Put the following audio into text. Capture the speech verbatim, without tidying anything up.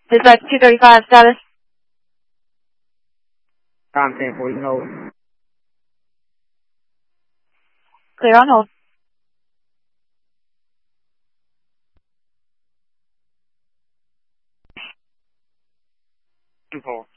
Dispatch two thirty-five, status. Time ten four, you can hold. Clear on hold. Hold.